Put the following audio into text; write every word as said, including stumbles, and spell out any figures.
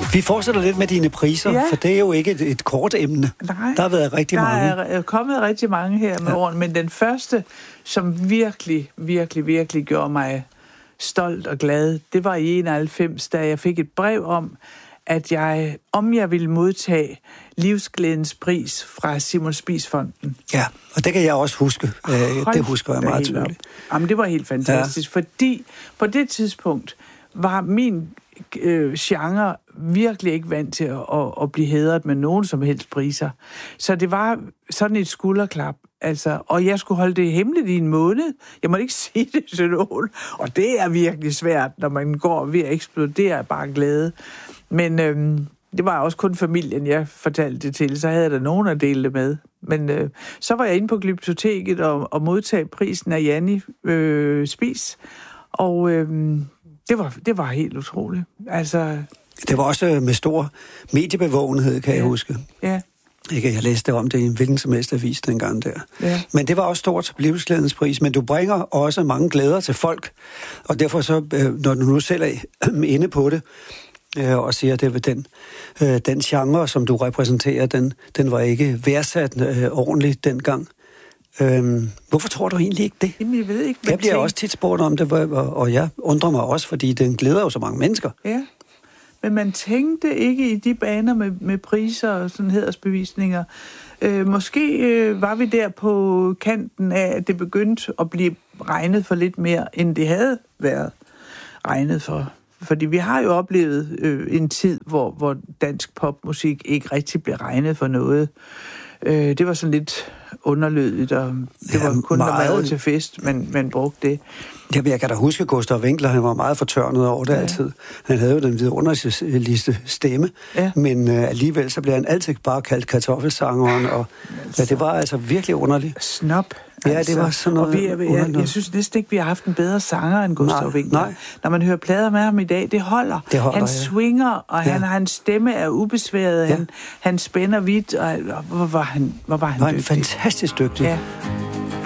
Vi fortsætter lidt med dine priser, ja. For det er jo ikke et, et kort emne. Nej, der har været rigtig der mange. Der er kommet rigtig mange her med ja. årene, men den første, som virkelig, virkelig, virkelig gjorde mig stolt og glad, det var i enoghalvfems, da jeg fik et brev om, at jeg, om jeg ville modtage livsglædens pris fra Simon Spies Fonden. Ja, og det kan jeg også huske. Hold det husker jeg meget tydeligt. Jamen, det var helt fantastisk, ja. Fordi på det tidspunkt var min øh, genre virkelig ikke vant til at, at, at blive hædret med nogen som helst priser. Så det var sådan et skulderklap. Altså, og jeg skulle holde det hemmeligt i en måned. Jeg måtte ikke sige det til nogen. Og det er virkelig svært, når man går ved at eksplodere bare glæde. Men øhm, det var også kun familien, jeg fortalte det til. Så havde der nogen at dele det med. Men øh, så var jeg inde på Glyptoteket og, og modtage prisen af Janni øh, Spies. Og øh, det, var, det var helt utroligt. Altså, det var også med stor mediebevågenhed, kan ja. jeg huske. Ja. Ikke, jeg læste om det i en hvilken som helst avis dengang der. Ja. Men det var også stort livsglædens pris, men du bringer også mange glæder til folk. Og derfor så, når du nu selv er inde på det, og siger, at det var den, den genre, som du repræsenterer, den, den var ikke værdsat øh, ordentligt dengang. Øhm, hvorfor tror du egentlig ikke det? Jamen, jeg ved ikke. Jeg bliver tænker... også tit spurgt om det, og, og jeg undrer mig også, fordi den glæder jo så mange mennesker. Ja, men man tænkte ikke i de baner med, med priser og sådan hædersbevisninger. Øh, måske øh, var vi der på kanten af, at det begyndte at blive regnet for lidt mere, end det havde været regnet for. Fordi vi har jo oplevet øh, en tid, hvor, hvor dansk popmusik ikke rigtig blev regnet for noget. Øh, det var sådan lidt underlødigt, og det ja, var kun, meget... når man var til fest, man, man brugte det. Ja, jeg kan da huske, Gustav Winkler, han var meget fortørnet over det ja. altid. Han havde jo den vidunderligste stemme, ja. men øh, alligevel så blev han altid bare kaldt kartoffelsangeren, og altså, ja, det var altså virkelig underligt. Snop. Ja, altså, det var sådan noget. Og vi, jeg, jeg, jeg synes næsten ikke, vi har haft en bedre sanger end Gustav Winkler. Nej. Når man hører plader med ham i dag, det holder. Det holder han ja. swinger, og ja. han, hans stemme er ubesværet. Ja. Han, han spænder vidt, og hvor var han, hvor var han var dygtig. Han fantastisk dygtig. Ja.